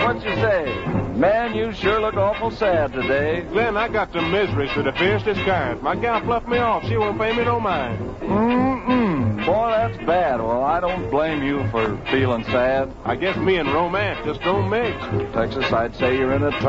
what you say? Man, you sure look awful sad today. Glenn, I got the miseries of the fiercest kind. My gal fluffed me off. She won't pay me no mind. Boy, that's bad. Well, I don't blame you for feeling sad. I guess me and romance just don't mix. Texas, I'd say you're in a